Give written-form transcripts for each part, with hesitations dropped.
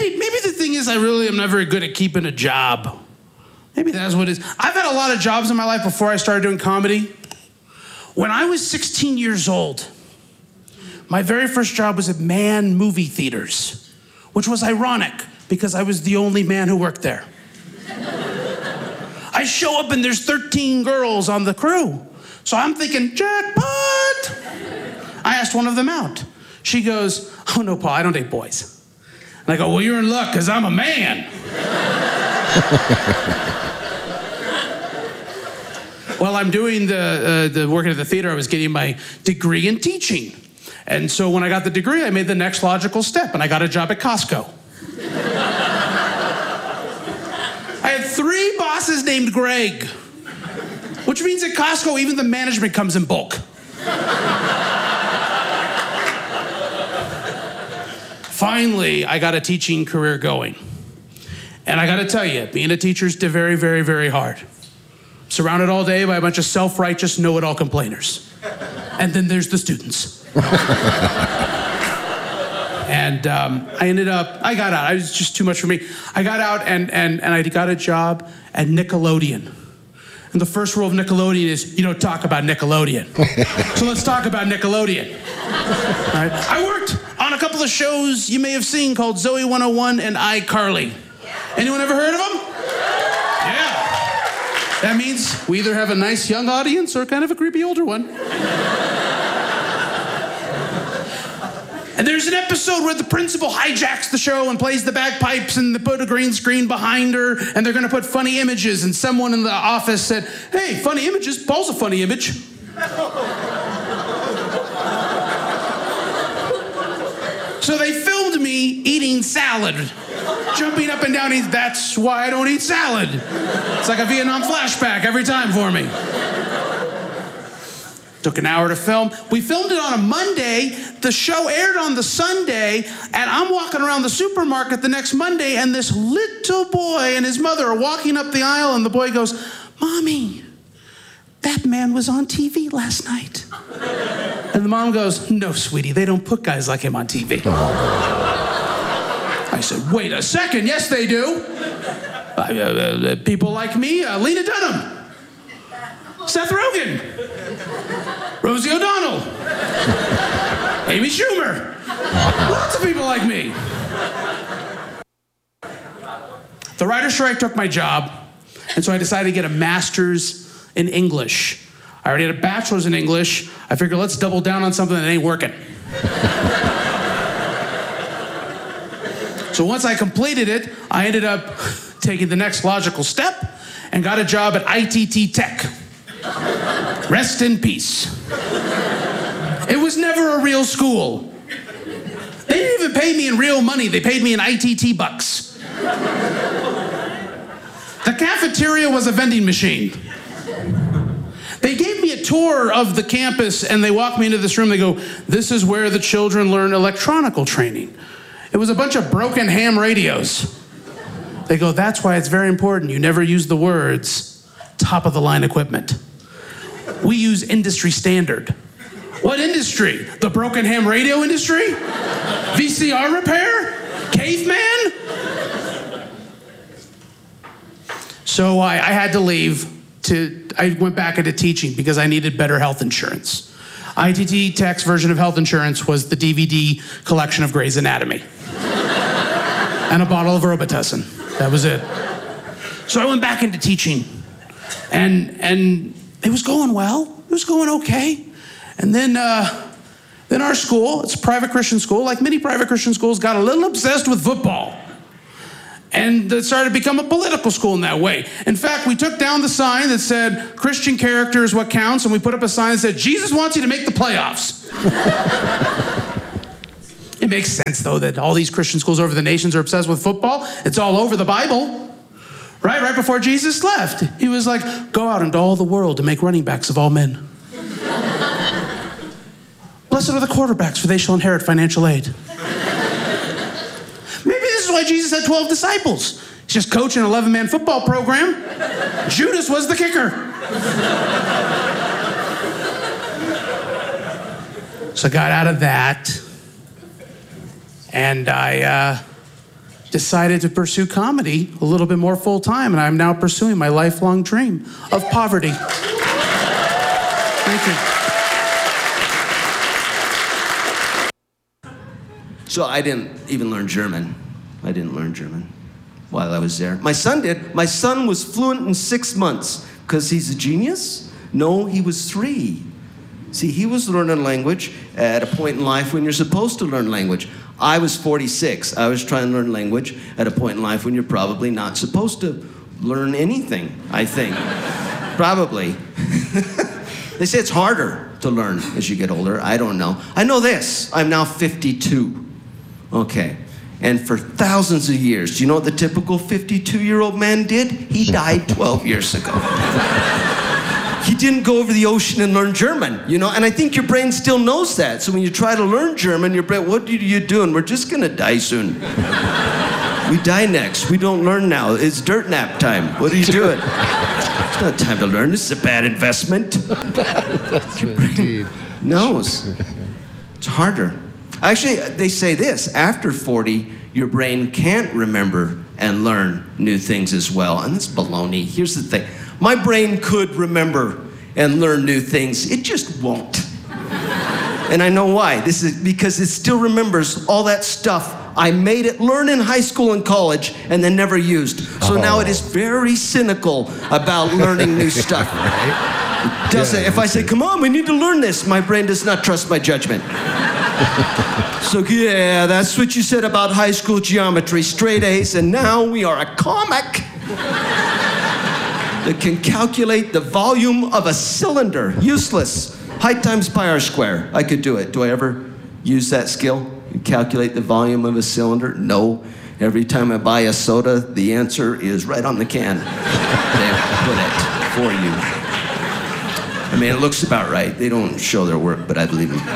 maybe the thing is I really am not very good at keeping a job. Maybe that's what it is. I've had a lot of jobs in my life before I started doing comedy. When I was 16 years old, my very first job was at Mann Movie Theaters, which was ironic because I was the only man who worked there. I show up and there's 13 girls on the crew. So I'm thinking, jackpot! I asked one of them out. She goes, oh no, Paul, I don't date boys. And I go, well, you're in luck because I'm a man. While I'm doing the working at the theater, I was getting my degree in teaching. And so when I got the degree, I made the next logical step, and I got a job at Costco. I had 3 bosses named Greg, which means at Costco, even the management comes in bulk. Finally, I got a teaching career going. And I got to tell you, being a teacher is very, very, very hard. Surrounded all day by a bunch of self-righteous, know-it-all complainers. And then there's the students. And I got out. It was just too much for me. I got out and I got a job at Nickelodeon. And the first rule of Nickelodeon is you don't talk about Nickelodeon. So let's talk about Nickelodeon. All right. I worked on a couple of shows you may have seen called Zoe 101 and iCarly. Anyone ever heard of them? Yeah. That means we either have a nice young audience or kind of a creepy older one. And there's an episode where the principal hijacks the show and plays the bagpipes and they put a green screen behind her and they're going to put funny images. And someone in the office said, hey, funny images, Paul's a funny image. So they filmed me eating salad, jumping up and down. That's why I don't eat salad. It's like a Vietnam flashback every time for me. Took an hour to film. We filmed it on a Monday. The show aired on the Sunday, and I'm walking around the supermarket the next Monday, and this little boy and his mother are walking up the aisle, and the boy goes, Mommy, that man was on TV last night. And the mom goes, no, sweetie, they don't put guys like him on TV. I said, wait a second, yes, they do. People like me, Lena Dunham, Seth Rogen, Rosie O'Donnell, Amy Schumer, lots of people like me. The writer's strike took my job, and so I decided to get a master's in English. I already had a bachelor's in English. I figured let's double down on something that ain't working. So once I completed it, I ended up taking the next logical step and got a job at ITT Tech. Rest in peace. It was never a real school. They didn't even pay me in real money. They paid me in ITT bucks. The cafeteria was a vending machine. They gave me a tour of the campus and they walked me into this room. They go, this is where the children learn electronical training. It was a bunch of broken ham radios. They go, that's why it's very important you never use the words top of the line equipment. We use industry standard. What industry? The broken ham radio industry? VCR repair? Caveman? So I had to leave. I went back into teaching because I needed better health insurance. ITT Tech's version of health insurance was the DVD collection of Grey's Anatomy. And a bottle of Robitussin. That was it. So I went back into teaching. And it was going well. It was going okay. And then our school, it's a private Christian school, like many private Christian schools, got a little obsessed with football. And it started to become a political school in that way. In fact, we took down the sign that said, Christian character is what counts, and we put up a sign that said, Jesus wants you to make the playoffs. It makes sense, though, that all these Christian schools over the nations are obsessed with football. It's all over the Bible. Right before Jesus left, he was like, go out into all the world to make running backs of all men. Blessed are the quarterbacks, for they shall inherit financial aid. This is why Jesus had 12 disciples. He's just coaching an 11-man football program. Judas was the kicker. So I got out of that, and I decided to pursue comedy a little bit more full time, and I'm now pursuing my lifelong dream of poverty. Thank you. So I didn't even learn German. I didn't learn German while I was there. My son did. My son was fluent in 6 months because he's a genius. No, he was 3. See, he was learning language at a point in life when you're supposed to learn language. I was 46. I was trying to learn language at a point in life when you're probably not supposed to learn anything, I think. Probably. They say it's harder to learn as you get older. I don't know. I know this. I'm now 52. Okay. And for thousands of years, do you know what the typical 52-year-old man did? He died 12 years ago. He didn't go over the ocean and learn German, you know? And I think your brain still knows that. So when you try to learn German, your brain, what are you doing? We're just gonna die soon. We die next. We don't learn now. It's dirt nap time. What are you doing? It's not time to learn. This is a bad investment. That's indeed. Knows. It's harder. Actually, they say this, after 40, your brain can't remember and learn new things as well. And it's baloney. Here's the thing. My brain could remember and learn new things. It just won't. And I know why. This is because it still remembers all that stuff I made it learn in high school and college and then never used. So now it is very cynical about learning new stuff. Right? It doesn't. If I say, come on, we need to learn this, my brain does not trust my judgment. So yeah, that's what you said about high school geometry, straight A's, and now we are a comic that can calculate the volume of a cylinder. Useless. Height times pi r square. I could do it. Do I ever use that skill? Calculate the volume of a cylinder? No. Every time I buy a soda, the answer is right on the can. They put it for you. I mean, it looks about right. They don't show their work, but I believe them.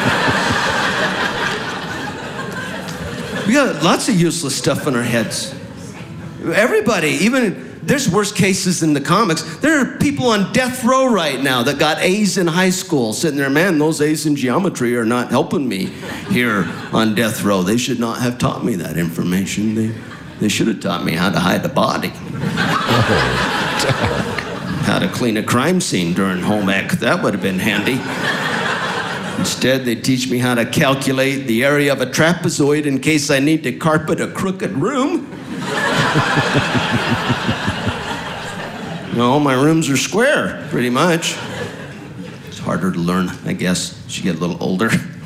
We got lots of useless stuff in our heads. Everybody, even... There's worse cases in the comics. There are people on death row right now that got A's in high school, sitting there, man, those A's in geometry are not helping me here on death row. They should not have taught me that information. They should have taught me how to hide a body. How to clean a crime scene during home ec. That would have been handy. Instead, they teach me how to calculate the area of a trapezoid in case I need to carpet a crooked room. No, my rooms are square, pretty much. It's harder to learn, I guess, as you get a little older.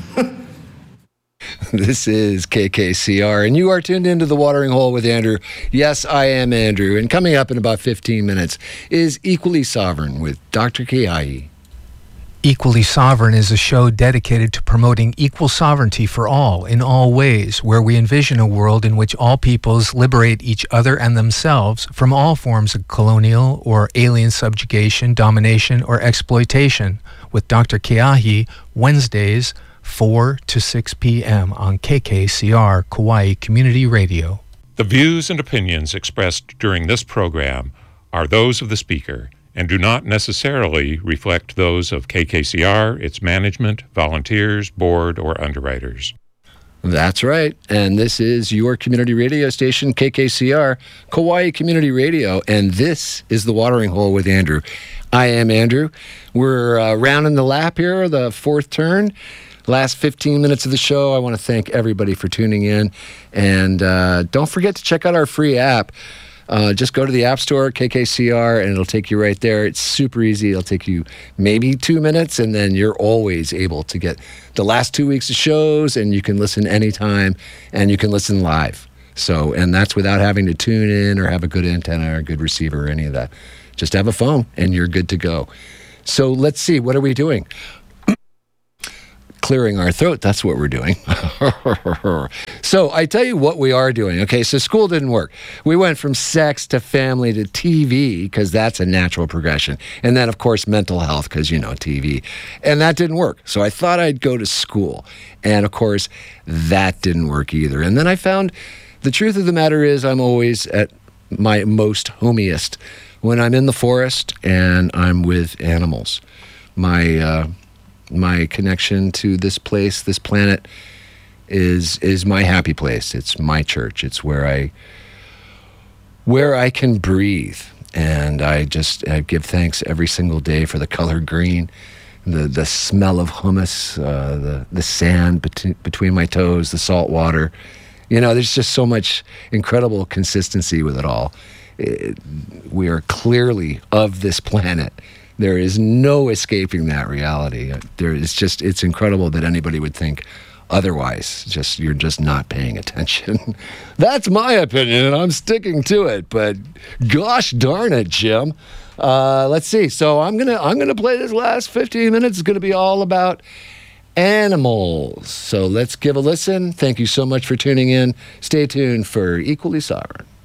This is KKCR, and you are tuned into The Watering Hole with Andrew. Yes, I am Andrew, and coming up in about 15 minutes is Equally Sovereign with Dr. Keahi. Equally Sovereign is a show dedicated to promoting equal sovereignty for all in all ways, where we envision a world in which all peoples liberate each other and themselves from all forms of colonial or alien subjugation, domination, or exploitation, with Dr. Keahi, Wednesdays, 4 to 6 p.m. on KKCR, Kauai Community Radio. The views and opinions expressed during this program are those of the speaker and do not necessarily reflect those of KKCR, its management, volunteers, board, or underwriters. That's right. And this is your community radio station, KKCR, Kauai Community Radio. And this is The Watering Hole with Andrew. I am Andrew. We're rounding the lap here, the fourth turn. Last 15 minutes of the show. I want to thank everybody for tuning in. And don't forget to check out our free app. Just go to the App Store, KKCR, and it'll take you right there. It's super easy. It'll take you maybe 2 minutes, and then you're always able to get the last 2 weeks of shows, and you can listen anytime, and you can listen live. So, and that's without having to tune in or have a good antenna or a good receiver or any of that. Just have a phone, and you're good to go. So let's see. What are we doing? Clearing our throat, that's what we're doing. So I tell you what we are doing. Okay, so school didn't work. We went from sex to family to TV, because that's a natural progression. And then, of course, mental health, because, you know, TV. And that didn't work. So I thought I'd go to school. And, of course, that didn't work either. And then I found the truth of the matter is I'm always at my most homiest when I'm in the forest and I'm with animals. My connection to this place, this planet, is my happy place. It's my church. It's where I can breathe. And I give thanks every single day for the color green, the smell of hummus, the sand between my toes, the salt water. There's just so much incredible consistency with it all. We are clearly of this planet. There is no escaping that reality. It's incredible that anybody would think otherwise. You're just not paying attention. That's my opinion, and I'm sticking to it. But gosh darn it, Jim. Let's see. So I'm gonna play this last 15 minutes. It's gonna be all about animals. So let's give a listen. Thank you so much for tuning in. Stay tuned for Equally Sovereign.